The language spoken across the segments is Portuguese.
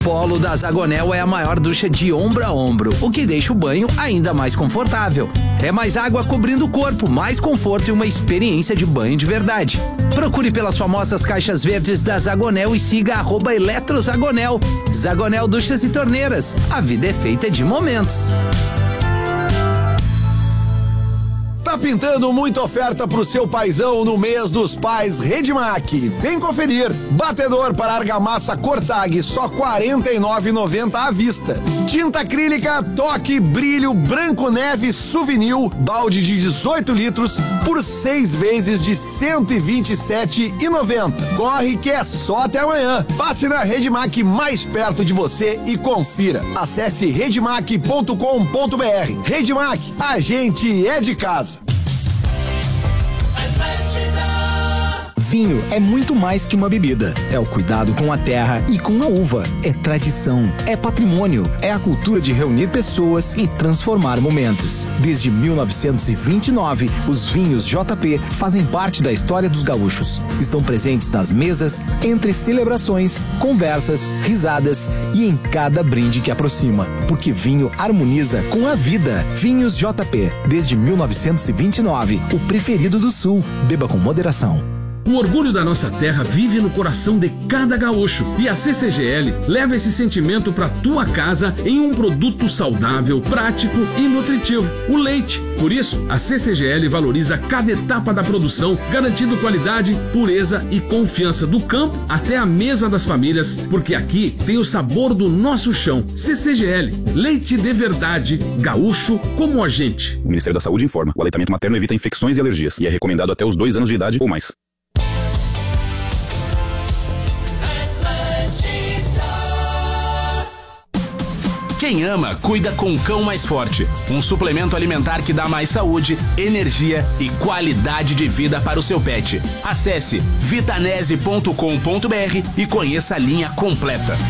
Polo da Zagonel é a maior ducha de ombro a ombro, o que deixa o banho ainda mais confortável. É mais água cobrindo o corpo, mais conforto e uma experiência de banho de verdade. Procure pelas famosas caixas verdes da Zagonel e siga @eletrozagonel. Zagonel Duchas e Torneiras. A vida é feita de momentos. Tá pintando muita oferta pro seu paizão no mês dos pais Redmac. Vem conferir. Batedor para argamassa Cortag, só R$ 49,90 à vista. Tinta acrílica Toque Brilho Branco Neve Souvenir, balde de 18 litros por 6 vezes de R$ 127,90. Corre que é só até amanhã. Passe na Redmac mais perto de você e confira. Acesse redmac.com.br. Redmac, a gente é de casa. Vinho é muito mais que uma bebida. É o cuidado com a terra e com a uva. É tradição, é patrimônio, é a cultura de reunir pessoas e transformar momentos. Desde 1929, os vinhos JP fazem parte da história dos gaúchos. Estão presentes nas mesas, entre celebrações, conversas, risadas e em cada brinde que aproxima. Porque vinho harmoniza com a vida. Vinhos JP, desde 1929, o preferido do Sul. Beba com moderação. O orgulho da nossa terra vive no coração de cada gaúcho e a CCGL leva esse sentimento para tua casa em um produto saudável, prático e nutritivo, o leite. Por isso, a CCGL valoriza cada etapa da produção, garantindo qualidade, pureza e confiança do campo até a mesa das famílias, porque aqui tem o sabor do nosso chão. CCGL, leite de verdade, gaúcho como a gente. O Ministério da Saúde informa, o aleitamento materno evita infecções e alergias e é recomendado até os 2 anos de idade ou mais. Quem ama, cuida com Cão Mais Forte. Um suplemento alimentar que dá mais saúde, energia e qualidade de vida para o seu pet. Acesse vitanese.com.br e conheça a linha completa.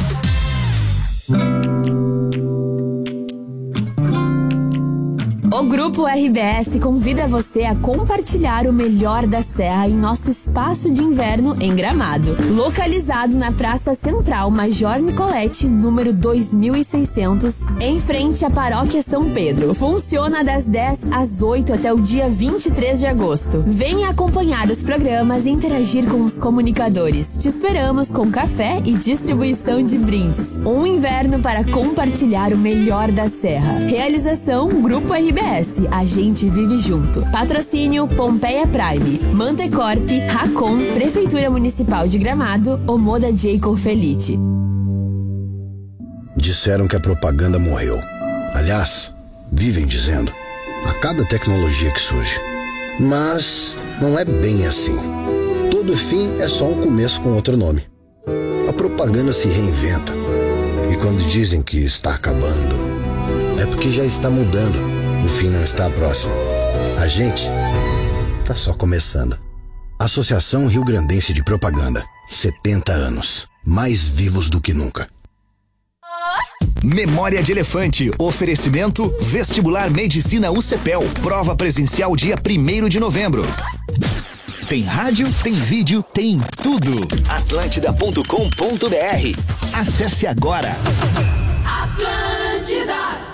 O Grupo RBS convida você a compartilhar o melhor da Serra em nosso espaço de inverno em Gramado. Localizado na Praça Central Major Nicolete, número 2600, em frente à Paróquia São Pedro. Funciona das 10 às 8 até o dia 23 de agosto. Venha acompanhar os programas e interagir com os comunicadores. Te esperamos com café e distribuição de brindes. Um inverno para compartilhar o melhor da Serra. Realização Grupo RBS. A gente vive junto. Patrocínio Pompeia Prime, Mantecorp, Racon, Prefeitura Municipal de Gramado, Omoda Jacob Felite. Disseram que a propaganda morreu. Aliás, vivem dizendo, a cada tecnologia que surge. Mas não é bem assim. Todo fim é só um começo com outro nome. A propaganda se reinventa. E quando dizem que está acabando, é porque já está mudando. O fim não está próximo. A gente está só começando. Associação Rio Grandense de Propaganda. 70 anos. Mais vivos do que nunca. Memória de Elefante. Oferecimento Vestibular Medicina UCPEL. Prova presencial dia 1º de novembro. Tem rádio, tem vídeo, tem tudo. Atlântida.com.br. Acesse agora. Atlântida.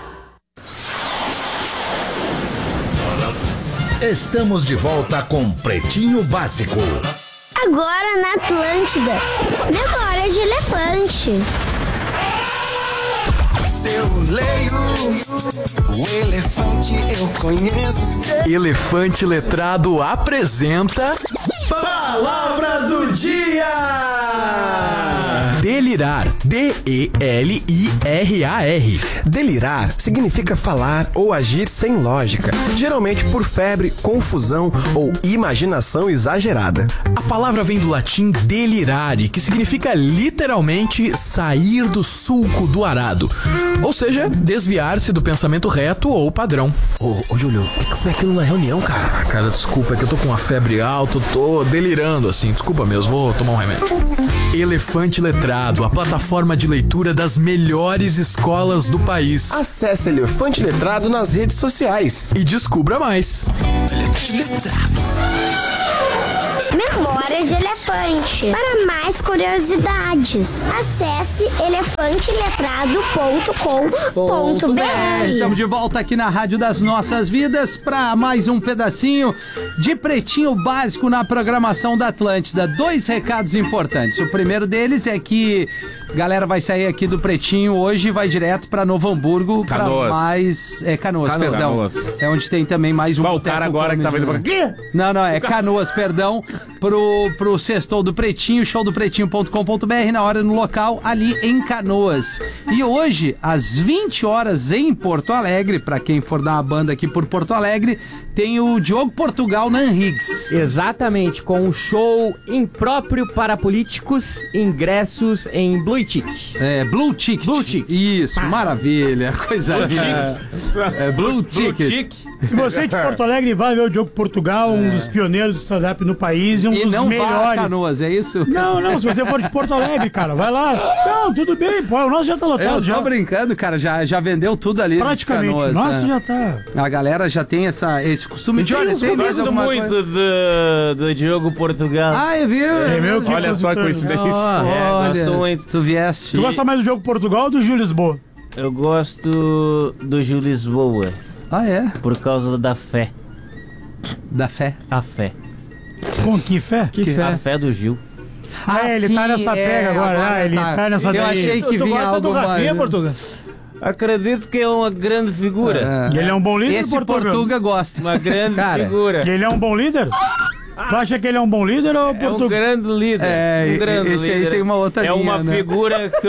Estamos de volta com Pretinho Básico. Agora na Atlântida. Memória de Elefante. Se eu leio o elefante, eu conheço. Elefante Letrado apresenta Palavra do Dia. Delirar. D-E-L-I-R-A-R. Delirar significa falar ou agir sem lógica, geralmente por febre, confusão ou imaginação exagerada. A palavra vem do latim delirare, que significa literalmente sair do sulco do arado, ou seja, desviar-se do pensamento reto ou padrão. Ô Júlio, o que foi aquilo na reunião, cara? Cara, desculpa, é que eu tô com uma febre alta, tô delirando assim, desculpa mesmo, vou tomar um remédio. Elefante Letrado, a plataforma de leitura das melhores escolas do país. Acesse Elefante Letrado nas redes sociais e descubra mais. Elefante Letrado. Memória de Elefante. Para mais curiosidades, acesse elefanteletrado.com.br. Estamos de volta aqui na Rádio das Nossas Vidas para mais um pedacinho de Pretinho Básico na programação da Atlântida. 2 recados importantes. O primeiro deles é que a galera vai sair aqui do Pretinho hoje e vai direto para Novo Hamburgo. Canoas. Canoas, perdão. Canoas. É onde tem também mais um. O cara agora que tá vendo. Não, é Canoas, perdão. Pro Sextou do Pretinho, showdopretinho.com.br, na hora no local, ali em Canoas. E hoje, às 20 horas em Porto Alegre, pra quem for dar uma banda aqui por Porto Alegre, tem o Diogo Portugal na Henrigues. Exatamente, com um show impróprio para políticos, ingressos em Blue Ticket. Blue Ticket. Blue Ticket. Isso, maravilha, coisa linda. Blue Ticket. Se você é de Porto Alegre, vai ver o Diogo Portugal, um dos pioneiros do stand-up no país e um dos não melhores. Vai a Canoas, é isso? Não, se você for de Porto Alegre, cara, vai lá. Não, tudo bem, pô, o nosso já tá lotado. Eu tô brincando, cara, já vendeu tudo ali. Praticamente, Canoas, nosso já tá. A galera já tem esse costume de olha, eu gosto muito do Diogo Portugal. Eu vi. Olha só a coincidência. Gosto muito. Tu vieste. Tu gosta mais do Diogo Portugal ou do Gil Lisboa? Eu gosto do Gil Lisboa. É? Por causa da fé. Da fé? A fé. Com que fé? Que fé? A fé do Gil. Ele tá nessa pega agora. Ele tá nessa Eu achei que vinha algo do Rafinha, Portugal? Acredito que é uma grande figura. E ele é um bom líder, Esse Portuga gosta. Uma grande figura. E ele é um bom líder? Tu acha que ele é um bom líder ou É um grande líder. Um grande esse líder. Aí tem uma outra linha, uma né? figura que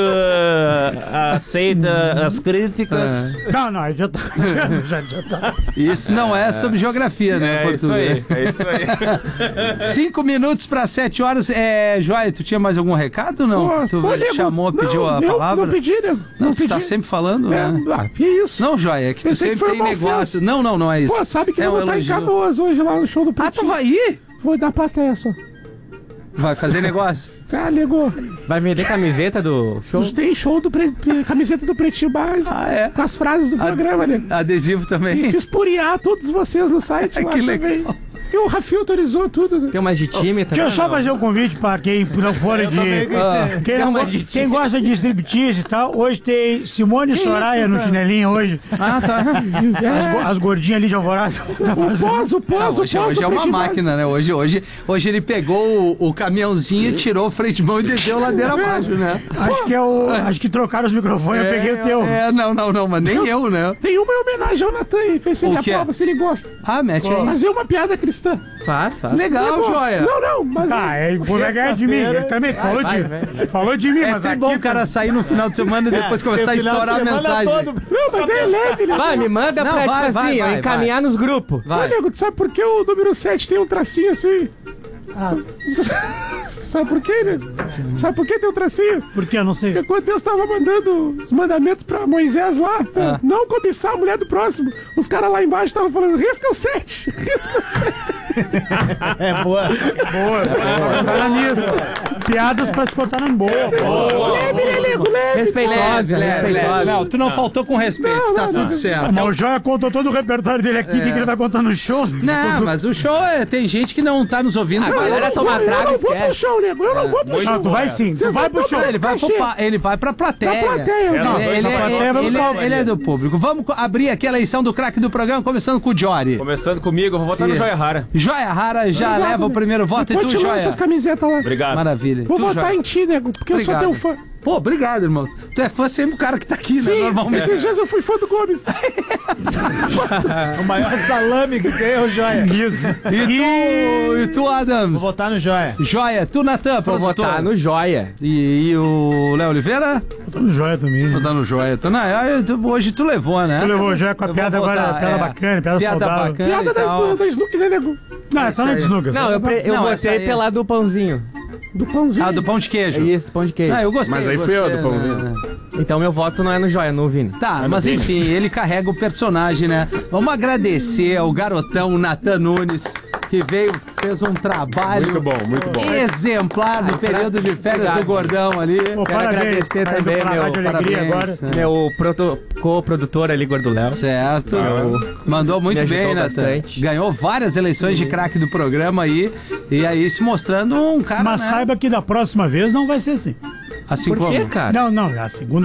aceita as críticas. Não, já tá. Isso não é sobre geografia, né, Portuga? É isso aí. 5 minutos para 7 horas. Joia, tu tinha mais algum recado ou não? Tu chamou, pediu a palavra? Não pedi, né? Não, tu tá sempre falando, né? Que isso? Não, Joia, é que tu sempre tem negócio. Não é isso. Pô, sabe que eu vou estar em elogio. Canoas hoje lá no show do Pretinho. Tu vai ir? Vou dar plateia só. Vai fazer negócio? Ligou. Vai vender camiseta do show? Tem show camiseta do Pretinho Básico. Com as frases do programa, né? Adesivo também. E fiz puriar todos vocês no site lá que legal. também. E o Rafinha autorizou tudo, né? Tem umas de time também. Deixa eu só fazer um convite pra quem não for quem gosta de striptease e tal. Hoje tem Simone Soraya no chinelinho hoje. Tá. As gordinhas ali de Alvorada. O pós hoje é uma máquina, né? Hoje ele pegou o caminhãozinho, tirou o freio de mão e desceu ladeira abaixo, né? Acho que trocaram os microfones, eu peguei o teu. Não, mas nem eu, né? Tem uma em homenagem ao Natan aí, fez se ele aprova, se ele gosta. Mete aí. Fazer uma piada cristã. Faz. Legal, Joia. Não, mas... Vou negar de mim. Ele também falou de mim, mas é bom o cara sair no final de semana e depois começar a estourar a mensagem. Não, mas é leve, né? Vai, me manda pra encaminhar nos grupos. Vai. Nego, tu sabe por que o número 7 tem um tracinho assim? Sabe por quê, né? Sabe por que tem um tracinho? Por que? Eu não sei. Porque quando Deus tava mandando os mandamentos pra Moisés lá, não cobiçar a mulher do próximo, os caras lá embaixo estavam falando, risca o 7, risca o 7. Boa. Fala nisso. Piadas pra te contar na boa. Leve, né, nego? Leve. Respeitosa. Não, tu não faltou com respeito, tá tudo certo. Mas o Joia contou todo o repertório dele aqui, que ele vai contar no show. Não, mas o show tem gente que não tá nos ouvindo. A galera toma trago, eu não vou pro show, nego. Eu não vou pro show. Tu vai sim. Tu vai pro show. Ele vai pra plateia. Ele é do público. Vamos abrir aqui a eleição do craque do programa, começando com o Jory. Começando comigo, eu vou votar no Joia Rara. Joia Rara já leva o primeiro voto e tu, Joia. essas camisetas lá. Obrigado. Maravilha. Vou votar em ti, nego, porque eu sou teu fã. Pô, obrigado, irmão. Tu é fã sempre o cara que tá aqui, né? Normalmente. Esses dias eu fui fã do Gomes. O maior salame que tem é o Joia. Isso. E tu, Adams? Vou votar no Joia. Joia. Tu, Natan, Vou votar no Joia. E o Léo Oliveira? Votar no Joia também. Votar no Joia. Hoje tu levou, né? Tu levou o Joia com a piada agora, piada bacana, piada saudável. Piada da Snook, né, nego? Não, essa não é de Snook. Não, eu votei pela do pãozinho. Do pãozinho? Do pão de queijo. Isso, do pão de queijo. Eu gostei. Mas aí fui eu do pãozinho. Então meu voto não é no Joia, no Vini. Tá, mas enfim, ele carrega o personagem, né? Vamos agradecer ao garotão Natan Nunes, que fez um trabalho muito bom. exemplar no período de férias do Gordão ali. Quero parabéns. agradecer Tá indo também pra meu Rádio Alegria agora. meu co-produtor ali, Gordo Léo. Certo. Mandou muito Me bem, ajudou Natan. bastante. Ganhou várias eleições de craque do programa aí. E aí se mostrando um cara, Mas né? saiba que da próxima vez não vai ser assim. Assim como? Não, a segunda